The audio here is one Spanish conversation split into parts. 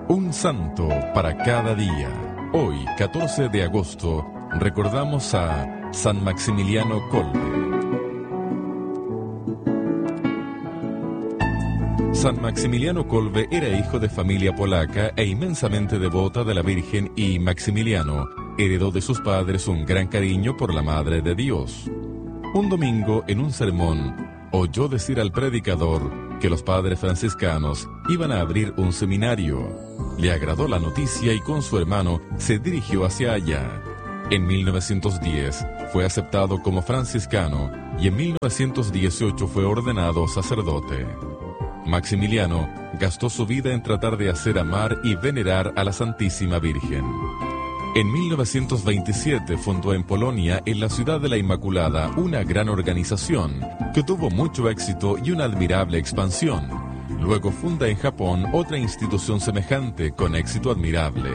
Un santo para cada día. Hoy, 14 de agosto, recordamos a San Maximiliano Kolbe. San Maximiliano Kolbe era hijo de familia polaca e inmensamente devota de la Virgen, y Maximiliano heredó de sus padres un gran cariño por la Madre de Dios. Un domingo, en un sermón, oyó decir al predicador que los padres franciscanos iban a abrir un seminario. Le agradó la noticia y con su hermano se dirigió hacia allá. En 1910 fue aceptado como franciscano y en 1918 fue ordenado sacerdote. Maximiliano gastó su vida en tratar de hacer amar y venerar a la Santísima Virgen. En 1927 fundó en Polonia, en la ciudad de la Inmaculada, una gran organización que tuvo mucho éxito y una admirable expansión. Luego funda en Japón otra institución semejante con éxito admirable.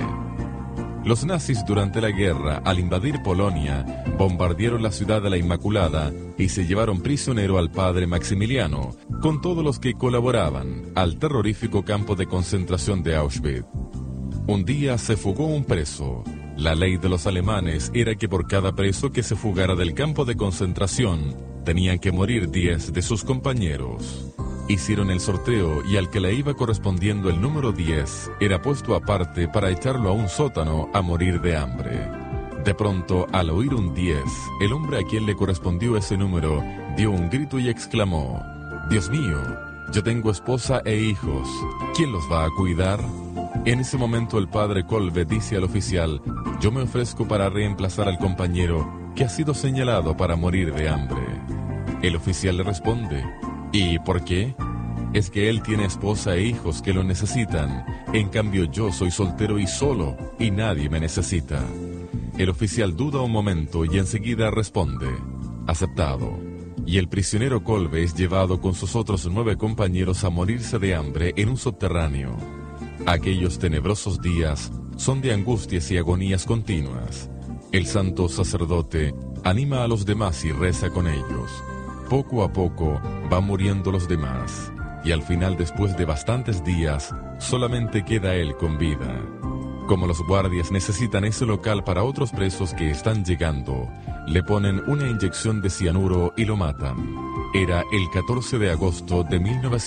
Los nazis durante la guerra, al invadir Polonia, bombardearon la ciudad de la Inmaculada y se llevaron prisionero al padre Maximiliano, con todos los que colaboraban, al terrorífico campo de concentración de Auschwitz. Un día se fugó un preso. La ley de los alemanes era que por cada preso que se fugara del campo de concentración, tenían que morir 10 de sus compañeros. Hicieron el sorteo y al que le iba correspondiendo el número 10 era puesto aparte para echarlo a un sótano a morir de hambre. De pronto, al oír un 10, el hombre a quien le correspondió ese número dio un grito y exclamó: «Dios mío, yo tengo esposa e hijos, ¿quién los va a cuidar?». En ese momento el padre Kolbe dice al oficial: «Yo me ofrezco para reemplazar al compañero que ha sido señalado para morir de hambre». El oficial le responde: «¿Y por qué?». «Es que él tiene esposa e hijos que lo necesitan, en cambio yo soy soltero y solo, y nadie me necesita». El oficial duda un momento y enseguida responde: «Aceptado». Y el prisionero Kolbe es llevado con sus otros 9 compañeros a morirse de hambre en un subterráneo. Aquellos tenebrosos días son de angustias y agonías continuas. El santo sacerdote anima a los demás y reza con ellos. Poco a poco van muriendo los demás, y al final, después de bastantes días, solamente queda él con vida. Como los guardias necesitan ese local para otros presos que están llegando, le ponen una inyección de cianuro y lo matan. Era el 14 de agosto de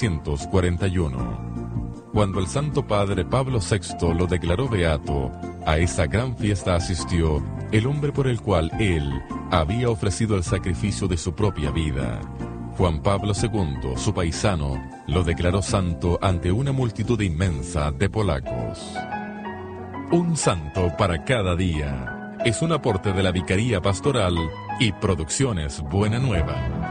1941. Cuando el Santo Padre Pablo VI lo declaró beato, a esa gran fiesta asistió el hombre por el cual él había ofrecido el sacrificio de su propia vida. Juan Pablo II, su paisano, lo declaró santo ante una multitud inmensa de polacos. Un santo para cada día. Es un aporte de la Vicaría Pastoral y Producciones Buena Nueva.